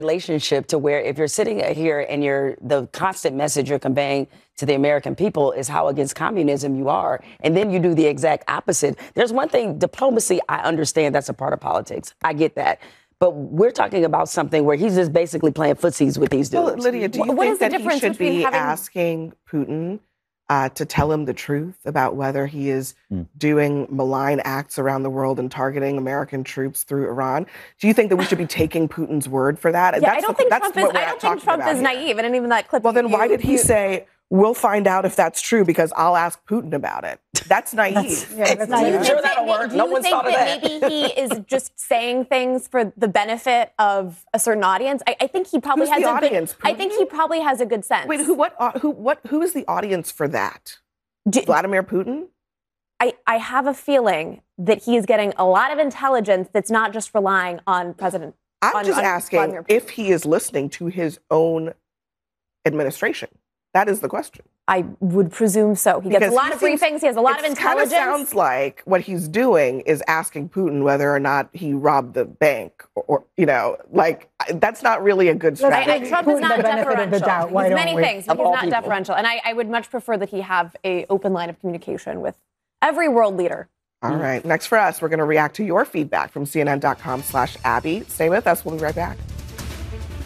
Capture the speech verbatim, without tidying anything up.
relationship to where if you're sitting here and you're the constant message you're conveying to the American people is how against communism you are, and then you do the exact opposite. There's one thing, diplomacy, I understand that's a part of politics. I get that. But we're talking about something where he's just basically playing footsies with these dudes. Well, Lydia, do you what think that he should be having... asking Putin uh, to tell him the truth about whether he is mm. doing malign acts around the world and targeting American troops through Iran? Do you think that we should be taking Putin's word for that? Yeah, that's I don't the, think that's Trump is, I don't think Trump is here. naive. And even that clip. Well, then you, why did he you, say, we'll find out if that's true because I'll ask Putin about it? That's naive. That's, yeah, that's naive. I'm sure that'll work. Do no you one's think thought of that, that. Maybe he is just saying things for the benefit of a certain audience? I, I think he probably Who's has the a audience, good. Putin? I think he probably has a good sense. Wait, who? What? Uh, who? What? Who is the audience for that? Do, Vladimir Putin? I, I have a feeling that he is getting a lot of intelligence that's not just relying on President. I'm on, just on asking if he is listening to his own administration. That is the question. I would presume so. He gets because a lot of seems, briefings. He has a lot of intelligence. It kind of sounds like what he's doing is asking Putin whether or not he robbed the bank, or, or you know, like that's not really a good strategy. I, I, Trump Putin is not the benefit deferential. Of the doubt. Why he's don't many we? things, but he's not people. deferential. And I, I would much prefer that he have a open line of communication with every world leader. All right. Next for us, we're going to react to your feedback from C N N dot com slash Abby. Stay with us. We'll be right back.